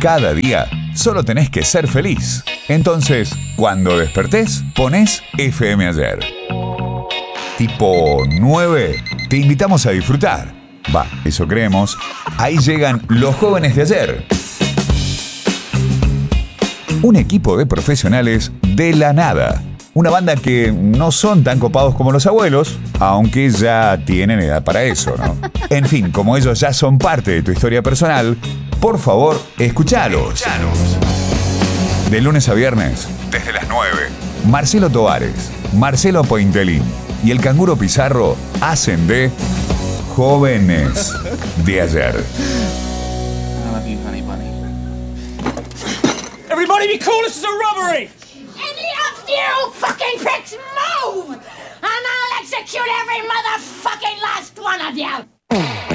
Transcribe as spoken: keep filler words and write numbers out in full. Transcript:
Cada día solo tenés que ser feliz. Entonces, cuando despertés, ponés F M Ayer. Tipo nueve, te invitamos a disfrutar. Va, eso creemos. Ahí llegan los jóvenes de ayer. Un equipo de profesionales de la nada. Una banda que no son tan copados como los abuelos, aunque ya tienen edad para eso, ¿no? En fin, como ellos ya son parte de tu historia personal, por favor, escuchalos. De lunes a viernes, desde las nueve, Marcelo Tovares, Marcelo Pointelín y el Canguro Pizarro hacen de jóvenes de ayer. I love you, honey bunny. Everybody be cool, this is a robbery! Any of you fucking pricks move! And I'll execute every motherfucking last one of you!